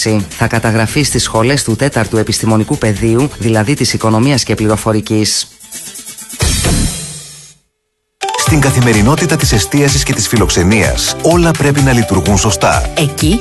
εκπαίδευση. Θα καταγραφεί στις σχολές του 4ου επιστημονικού πεδίου, δηλαδή της οικονομίας και πληροφορικής. Στην καθημερινότητα της εστίασης και της φιλοξενίας, όλα πρέπει να λειτουργούν σωστά. Εκεί